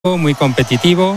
muy competitivo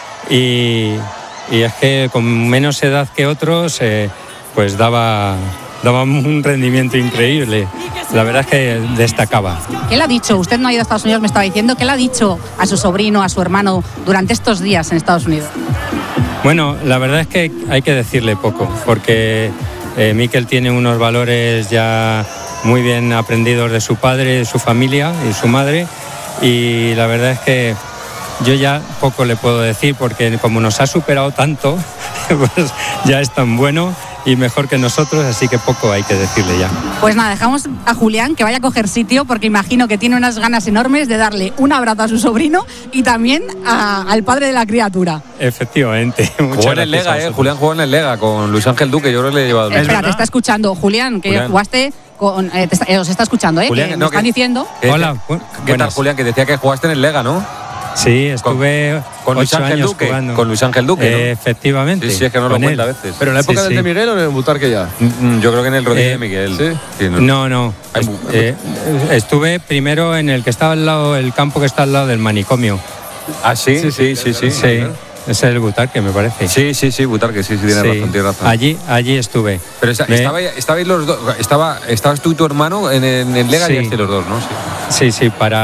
y es que con menos edad que otros pues daba un rendimiento increíble. La verdad es que destacaba. ¿Qué le ha dicho? Usted no ha ido a Estados Unidos, me estaba diciendo. ¿Qué le ha dicho a su sobrino, a su hermano durante estos días en Estados Unidos? Bueno, la verdad es que hay que decirle poco, porque Mikel tiene unos valores ya muy bien aprendidos de su padre, de su familia y su madre, y la verdad es que yo ya poco le puedo decir, porque como nos ha superado tanto, pues ya es tan bueno y mejor que nosotros, así que poco hay que decirle ya. Pues nada, dejamos a Julián que vaya a coger sitio, porque imagino que tiene unas ganas enormes de darle un abrazo a su sobrino y también al padre de la criatura. Efectivamente. Jugó en el Lega, Julián jugó en el Lega con Luis Ángel Duque, yo creo que le he llevado. Espera, te está escuchando Julián, que Julián. Jugaste con... os está escuchando, Julián, que no, están diciendo. Hola, ¿qué tal, Julián? Que decía que jugaste en el Lega, ¿no? Sí, estuve con Luis Ángel Duque jugando. Con Luis Ángel Duque, ¿no? Efectivamente. Sí, es que no lo cuenta a veces. ¿Pero en la época del de Miguel o en el Butarque ya? Yo creo que en el Rodríguez de Miguel. ¿Sí? No. Estuve primero en el que estaba al lado, el campo que está al lado del manicomio. ¿Ah, sí? Sí. Ese es el Butarque, me parece. Sí, Butarque, sí, tienes razón. Allí estuve. Pero estabais los dos, estabas tú y tu hermano en el Lega, y los dos, ¿no? Sí,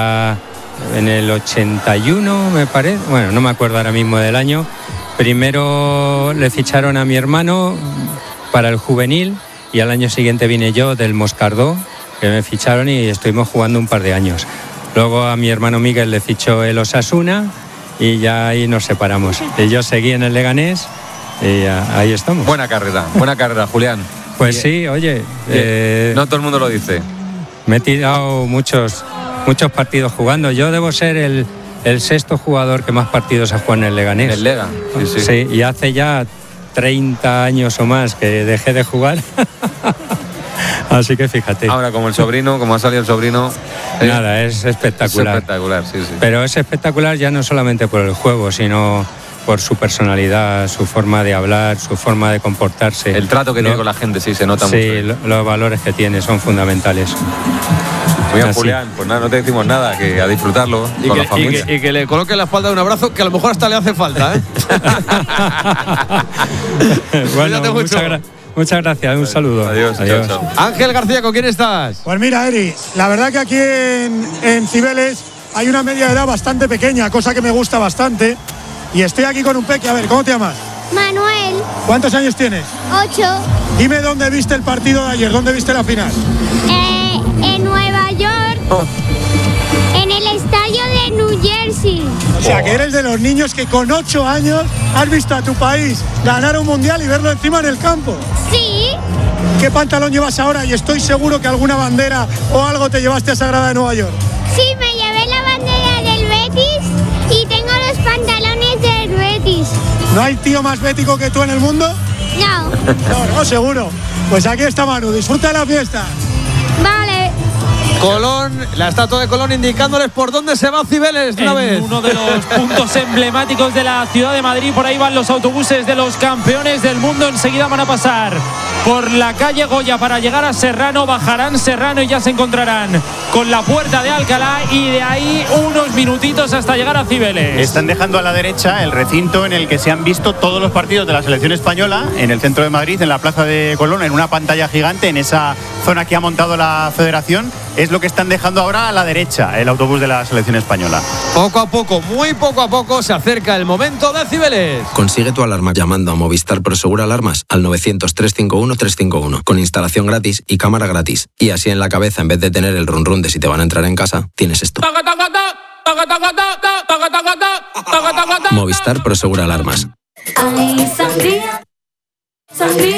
en el 81 me parece, bueno, no me acuerdo ahora mismo del año. Primero le ficharon a mi hermano para el juvenil y al año siguiente vine yo del Moscardó, que me ficharon y estuvimos jugando un par de años. Luego a mi hermano Miguel le fichó el Osasuna y ya ahí nos separamos. Y yo seguí en el Leganés y ahí estamos. Buena carrera, Julián. Pues sí, oye. No todo el mundo lo dice. Me he tirado muchos partidos jugando. Yo debo ser el sexto jugador que más partidos ha jugado en el Leganés. En el Lega, sí. Sí, y hace ya 30 años o más que dejé de jugar. Así que fíjate. Ahora, como ha salido el sobrino... Nada, es espectacular. Es espectacular, sí. Pero es espectacular ya no solamente por el juego, sino por su personalidad, su forma de hablar, su forma de comportarse. El trato que tiene con la gente, sí, se nota mucho. Sí, los valores que tiene son fundamentales. Muy bien, Julián, pues nada, no te decimos nada, que a disfrutarlo con la familia. Y que le coloque en la espalda un abrazo, que a lo mejor hasta le hace falta, ¿eh? Bueno, muchas gracias, un saludo. Adiós. Chao. Ángel García, ¿con quién estás? Pues mira, Eri, la verdad que aquí en Cibeles hay una media de edad bastante pequeña, cosa que me gusta bastante. Y estoy aquí con un peque. A ver, ¿cómo te llamas? Manuel. ¿Cuántos años tienes? 8. Dime dónde viste el partido de ayer, dónde viste la final. En Nueva York. En el estadio de New Jersey. O sea, que eres de los niños que con 8 años has visto a tu país ganar un mundial y verlo encima en el campo. Sí. ¿Qué pantalón llevas ahora? Y estoy seguro que alguna bandera o algo te llevaste a Sagrada de Nueva York. Sí, me llevé la bandera del Betis y tengo los pantalones del Betis. ¿No hay tío más bético que tú en el mundo? No. No, seguro. Pues aquí está Manu, disfruta de la fiesta. Vale. Colón, la estatua de Colón indicándoles por dónde se va Cibeles de una vez. Uno de los puntos emblemáticos de la ciudad de Madrid. Por ahí van los autobuses de los campeones del mundo. Enseguida van a pasar por la calle Goya para llegar a Serrano. Bajarán Serrano y ya se encontrarán con la puerta de Alcalá. Y de ahí unos minutitos hasta llegar a Cibeles. Están dejando a la derecha el recinto en el que se han visto todos los partidos de la selección española, en el centro de Madrid, en la plaza de Colón, en una pantalla gigante, en esa zona que ha montado la federación. Es lo que están dejando ahora a la derecha, el autobús de la selección española. Poco a poco, muy poco a poco, se acerca el momento de Cibeles. Consigue tu alarma llamando a Movistar Prosegur Alarmas al 900-351-351, con instalación gratis y cámara gratis. Y así en la cabeza, en vez de tener el run run de si te van a entrar en casa, tienes esto. Movistar Prosegur Alarmas.